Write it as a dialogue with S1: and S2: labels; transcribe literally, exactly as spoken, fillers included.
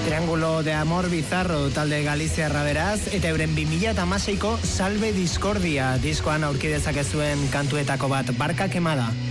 S1: Triángulo de Amor Bizarro talde Galiziarra beraz, eta euren bi mila hamaseiko Salve Discordia diskoan aurki dezakezuen kantuetako bat, Barka Kemada.